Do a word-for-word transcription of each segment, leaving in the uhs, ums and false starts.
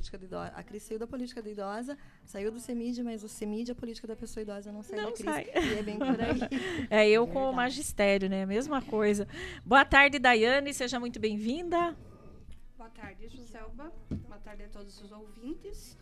política da idosa. A Cris saiu da política da idosa, saiu do CEMID, mas o CEMID, a política da pessoa idosa, não saiu Não da Cris. sai. E é bem por aí. É, eu Verdade. com o magistério, né? Mesma coisa. Boa tarde, Daiane, seja muito bem-vinda. Boa tarde, Joselba. Boa tarde a todos os ouvintes.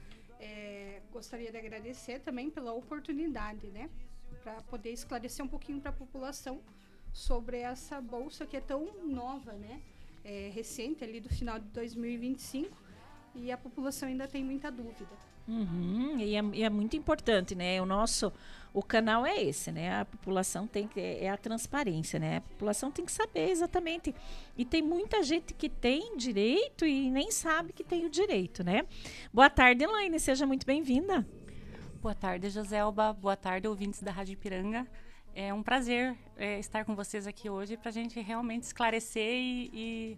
É, gostaria de agradecer também pela oportunidade, né? Para poder esclarecer um pouquinho para a população sobre essa bolsa que é tão nova, né? É, recente, ali do final de dois mil e vinte e cinco, e a população ainda tem muita dúvida. Uhum, e, é, e é muito importante, né? O nosso, o canal é esse, né? A população tem que, é a transparência, né? A população tem que saber exatamente. E tem muita gente que tem direito e nem sabe que tem o direito, né? Boa tarde, Elaine, seja muito bem-vinda. Boa tarde, Joselba. Boa tarde, ouvintes da Rádio Ipiranga. É um prazer é, estar com vocês aqui hoje para a gente realmente esclarecer e, e,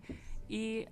e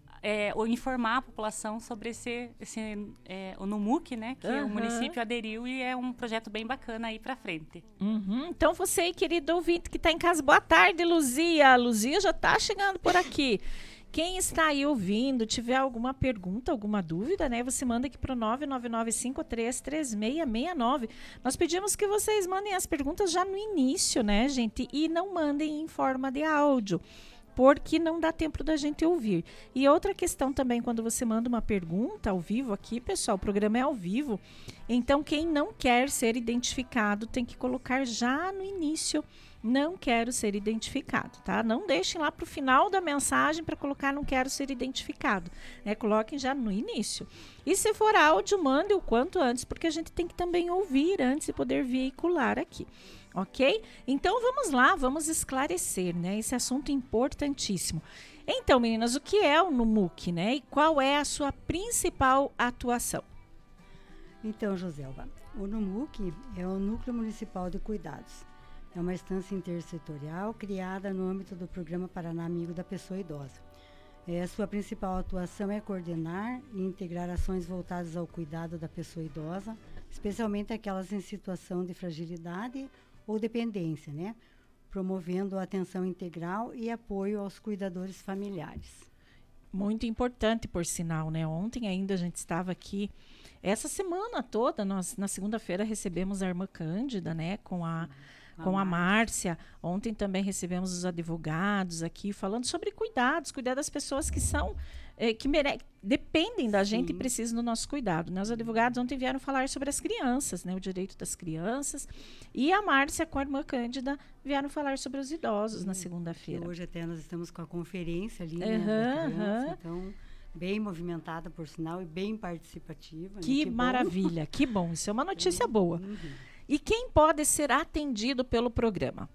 é, ou informar a população sobre esse, esse é, o NUMUC, né, que uhum. o município aderiu e é um projeto bem bacana aí para frente. Uhum. Então você aí, querido ouvinte que está em casa, boa tarde, Luzia. A Luzia já está chegando por aqui. Quem está aí ouvindo, tiver alguma pergunta, alguma dúvida, né? Você manda aqui para o nove nove nove cinco três três seis seis nove. Nós pedimos que vocês mandem as perguntas já no início, né, gente? E não mandem em forma de áudio, porque não dá tempo da gente ouvir. E outra questão também, quando você manda uma pergunta ao vivo aqui, pessoal, o programa é ao vivo, então quem não quer ser identificado tem que colocar já no início, não quero ser identificado, tá? Não deixem lá para o final da mensagem para colocar não quero ser identificado, né? Coloquem já no início. E se for áudio, mande o quanto antes, porque a gente tem que também ouvir antes de poder veicular aqui. Ok? Então vamos lá, vamos esclarecer, né? Esse assunto importantíssimo. Então, meninas, o que é o NUMUC, né? E qual é a sua principal atuação? Então, Joselba, o NUMUC é o Núcleo Municipal de Cuidados. É uma instância intersetorial criada no âmbito do Programa Paraná Amigo da Pessoa Idosa. É, sua principal atuação é coordenar e integrar ações voltadas ao cuidado da pessoa idosa, especialmente aquelas em situação de fragilidade ou dependência, né? Promovendo a atenção integral e apoio aos cuidadores familiares. Muito importante, por sinal, né? Ontem ainda a gente estava aqui, essa semana toda, nós na segunda-feira recebemos a irmã Cândida, né? Com a... com a Márcia. Ontem também recebemos os advogados aqui falando sobre cuidados, cuidar das pessoas que são, eh, que mere- dependem da gente Sim. e precisam do nosso cuidado. Né? Os advogados ontem vieram falar sobre as crianças, né? O direito das crianças. E a Márcia com a irmã Cândida vieram falar sobre os idosos Sim. na segunda-feira. Hoje até nós estamos com a conferência ali, uhum, né, da criança, uhum. então... bem movimentada, por sinal, e bem participativa. Que, né? que maravilha, bom. que bom. Isso é uma notícia boa. Uhum. E quem pode ser atendido pelo programa?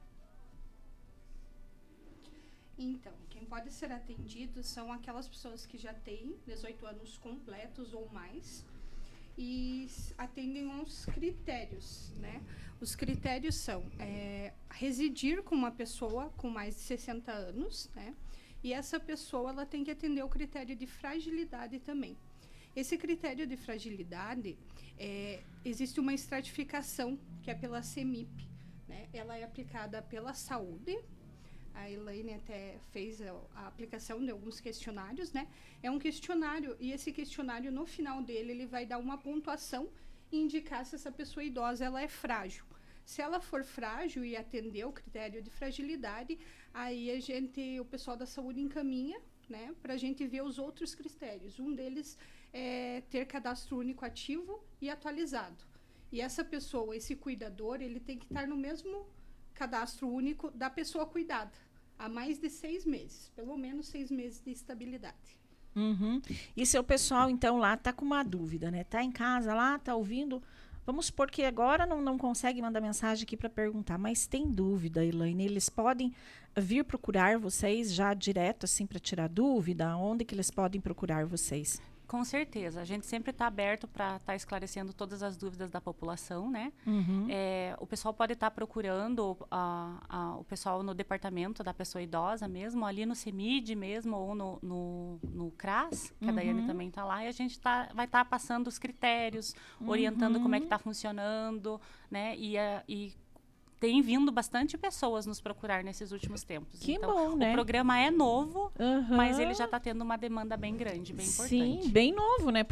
Então, quem pode ser atendido são aquelas pessoas que já têm dezoito anos completos ou mais e atendem aos critérios, né? Os critérios são é, residir com uma pessoa com mais de sessenta anos, né? E essa pessoa ela tem que atender o critério de fragilidade também. Esse critério de fragilidade, é, existe uma estratificação, que é pela CEMIP, né? Ela é aplicada pela saúde. A Elaine até fez a, a aplicação de alguns questionários, né? É um questionário, e esse questionário, no final dele, ele vai dar uma pontuação e indicar se essa pessoa idosa ela é frágil. Se ela for frágil e atender o critério de fragilidade, aí a gente, o pessoal da saúde encaminha, né, para a gente ver os outros critérios. Um deles é ter cadastro único ativo e atualizado. E essa pessoa, esse cuidador, ele tem que estar no mesmo cadastro único da pessoa cuidada, há mais de seis meses, pelo menos seis meses de estabilidade. Uhum. E se o pessoal, então, lá está com uma dúvida, né? Está em casa lá, está ouvindo... Vamos supor que agora não, não consegue mandar mensagem aqui para perguntar, mas tem dúvida, Elaine, eles podem vir procurar vocês já direto, assim, para tirar dúvida? Onde que eles podem procurar vocês? Com certeza, a gente sempre está aberto para estar tá esclarecendo todas as dúvidas da população, né? Uhum. É, o pessoal pode estar tá procurando a, a, o pessoal no departamento da pessoa idosa mesmo, ali no CEMID mesmo, ou no, no, no CRAS, que uhum. a Daiane também está lá, e a gente tá, vai estar tá passando os critérios, uhum. orientando como é que está funcionando, né? E, a, e tem vindo bastante pessoas nos procurar nesses últimos tempos. Que então, bom, né? O programa é novo, uhum. mas ele já está tendo uma demanda bem grande, bem importante. Sim, bem novo, né?